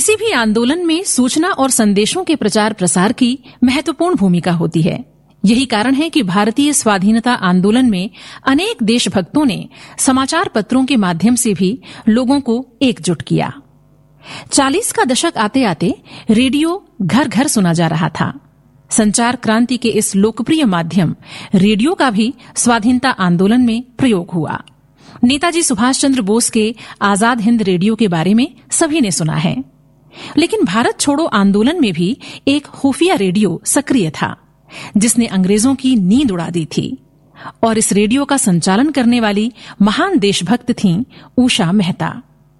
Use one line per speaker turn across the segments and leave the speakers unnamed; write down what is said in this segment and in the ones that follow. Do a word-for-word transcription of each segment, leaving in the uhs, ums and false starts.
किसी भी आंदोलन में सूचना और संदेशों के प्रचार प्रसार की महत्वपूर्ण भूमिका होती है। यही कारण है कि भारतीय स्वाधीनता आंदोलन में अनेक देशभक्तों ने समाचार पत्रों के माध्यम से भी लोगों को एकजुट किया। चालीस का दशक आते आते रेडियो घर घर सुना जा रहा था। संचार क्रांति के इस लोकप्रिय माध्यम रेडियो का भी स्वाधीनता आंदोलन में प्रयोग हुआ। नेताजी सुभाष चंद्र बोस के आजाद हिंद रेडियो के बारे में सभी ने सुना है, लेकिन भारत छोड़ो आंदोलन में भी एक खुफिया रेडियो सक्रिय था जिसने अंग्रेजों की नींद उड़ा दी थी। और इस रेडियो का संचालन करने वाली महान देशभक्त थीं उषा मेहता।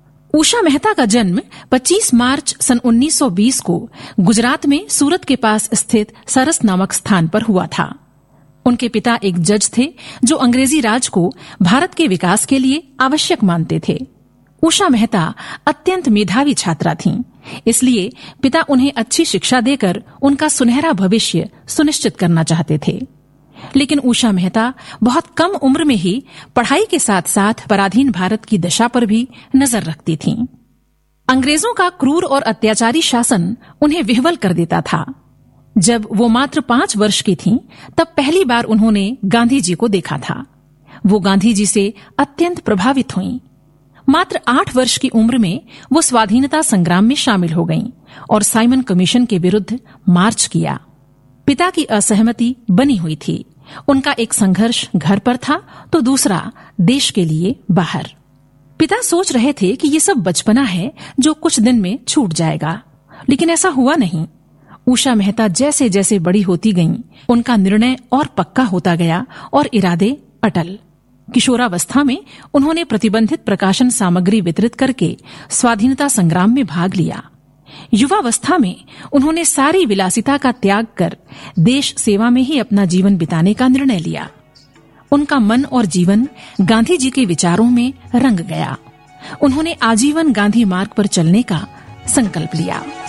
उषा मेहता का जन्म पच्चीस मार्च सन उन्नीस सौ बीस को गुजरात में सूरत के पास स्थित सरस नामक स्थान पर हुआ था। उनके पिता एक जज थे जो अंग्रेजी राज को भारत के विकास के लिए आवश्यक मानते थे। उषा मेहता अत्यंत मेधावी छात्रा थीं, इसलिए पिता उन्हें अच्छी शिक्षा देकर उनका सुनहरा भविष्य सुनिश्चित करना चाहते थे। लेकिन उषा मेहता बहुत कम उम्र में ही पढ़ाई के साथ साथ पराधीन भारत की दशा पर भी नजर रखती थीं। अंग्रेजों का क्रूर और अत्याचारी शासन उन्हें विह्वल कर देता था। जब वो मात्र पांच वर्ष की थीं, तब पहली बार उन्होंने गांधी जी को देखा था। वो गांधी जी से अत्यंत प्रभावित हुईं। मात्र आठ वर्ष की उम्र में वो स्वाधीनता संग्राम में शामिल हो गईं और साइमन कमीशन के विरुद्ध मार्च किया। पिता की असहमति बनी हुई थी। उनका एक संघर्ष घर पर था तो दूसरा देश के लिए बाहर। पिता सोच रहे थे कि ये सब बचपना है जो कुछ दिन में छूट जाएगा, लेकिन ऐसा हुआ नहीं। उषा मेहता जैसे जैसे बड़ी होती गईं, उनका निर्णय और पक्का होता गया और इरादे अटल। किशोरावस्था में उन्होंने प्रतिबंधित प्रकाशन सामग्री वितरित करके स्वाधीनता संग्राम में भाग लिया। युवावस्था में उन्होंने सारी विलासिता का त्याग कर देश सेवा में ही अपना जीवन बिताने का निर्णय लिया। उनका मन और जीवन गांधी जी के विचारों में रंग गया। उन्होंने आजीवन गांधी मार्ग पर चलने का संकल्प लिया।